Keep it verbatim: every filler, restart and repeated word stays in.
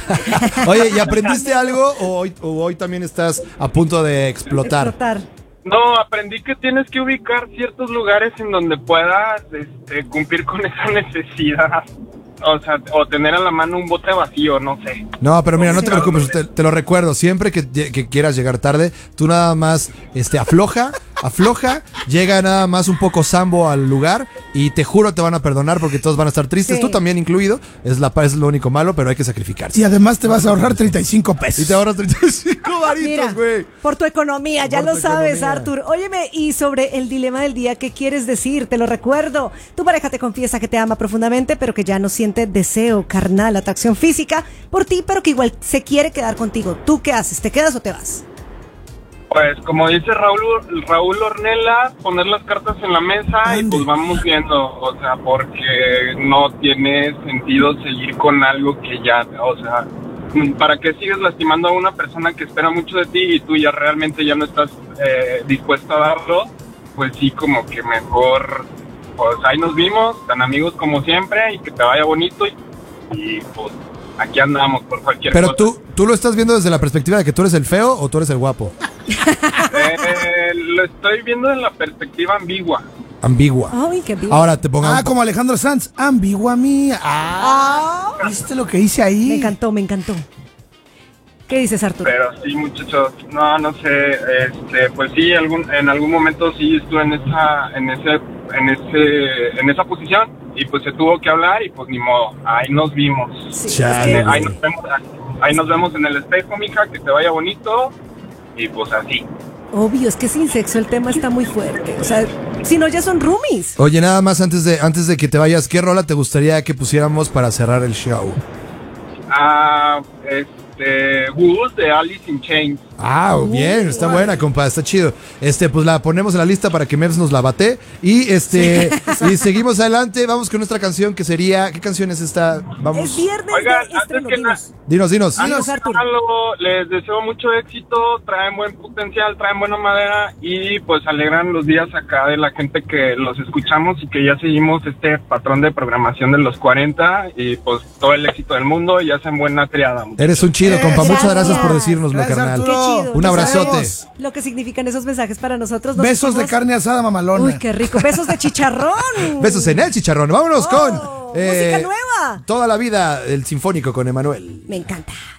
Oye, ¿y aprendiste algo o hoy, o hoy también estás a punto de explotar? Explotar. No, aprendí que tienes que ubicar ciertos lugares en donde puedas este, cumplir con esa necesidad. O sea, o tener a la mano un bote vacío, no sé. No, pero mira, no te preocupes, te, te lo recuerdo. Siempre que, que quieras llegar tarde, tú nada más este, afloja, afloja, llega nada más un poco sambo al lugar y te juro te van a perdonar porque todos van a estar tristes, Sí. tú también incluido. Es, la, es lo único malo, pero hay que sacrificarse. Y además te vas a ahorrar treinta y cinco pesos. Y te ahorras treinta y cinco Mira, varitos, güey. por tu economía, ya Por lo tu sabes, economía. Arthur. Óyeme, y sobre el dilema del día, ¿qué quieres decir? Te lo recuerdo. Tu pareja te confiesa que te ama profundamente, pero que ya no siente deseo carnal, atracción física por ti, pero que igual se quiere quedar contigo. ¿Tú qué haces? ¿Te quedas o te vas? Pues como dice Raúl Raúl Ornella, poner las cartas en la mesa y Ande. pues vamos viendo, o sea, porque no tiene sentido seguir con algo que ya, o sea, ¿para qué sigues lastimando a una persona que espera mucho de ti y tú ya realmente ya no estás eh, dispuesto a darlo? Pues sí, como que mejor, pues ahí nos vimos, tan amigos como siempre y que te vaya bonito y, y pues aquí andamos por cualquier Pero cosa. tú, tú lo estás viendo desde la perspectiva de que tú eres el feo o tú eres el guapo. Eh, lo estoy viendo en la perspectiva ambigua. Ambigua. Ay, qué bien. Ahora te pongan. Ah, como Alejandro Sanz, ambigua mía. Ah, Ah, ¿viste lo que hice ahí? me encantó, me encantó. ¿Qué dices, Arthur? Pero sí, muchachos, no, no sé, este, pues sí, algún, en algún momento sí estuve en esa, en ese, en ese, en esa posición y pues se tuvo que hablar y pues ni modo, ahí nos vimos. Sí, Chale. es que- Ahí nos vemos, ahí nos vemos en el espejo, mija, que te vaya bonito y pues así. obvio, es que sin sexo el tema está muy fuerte. O sea, si no, ya son roomies. Oye, nada más antes de, antes de que te vayas, ¿qué rola te gustaría que pusiéramos para cerrar el show? Ah, este, Wood de Alice in Chains. Ah, bien, está buena, compa, está chido. Este, pues la ponemos en la lista para que Mevs nos la bate. Y este, y seguimos adelante, vamos con nuestra canción que sería, ¿qué canción es esta? Vamos. Es viernes Oigan, de estreno, antes que dinos. Dinos, dinos. Antes Dinos, de Arthur. dejarlo, les deseo mucho éxito, traen buen potencial, traen buena madera y pues alegran los días acá de la gente que los escuchamos y que ya seguimos este patrón de programación de los cuarenta y pues todo el éxito del mundo y hacen buena triada. Eres un chido, compa. Gracias. Muchas gracias por decírnoslo, Gracias, carnal. Arturo. Qué chido. Un Ya abrazote. sabemos lo que significan esos mensajes para nosotros. Nos Besos de sentimos- carne asada, mamalona. Uy, qué rico. Besos de chicharrón. Besos en el chicharrón. Vámonos Oh, con música nueva. Toda la vida, el sinfónico con Emanuel. Me encanta.